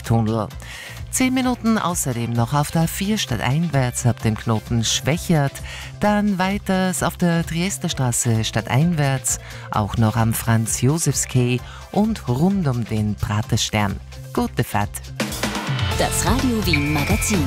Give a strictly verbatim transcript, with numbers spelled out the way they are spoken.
Tunnel. Zehn Minuten außerdem noch auf der A vier stadteinwärts ab dem Knoten Schwächert, dann weiters auf der Triesterstraße stadteinwärts, auch noch am Franz-Josefs-Quai und rund um den Praterstern. Gute Fahrt! Das Radio Wien Magazin.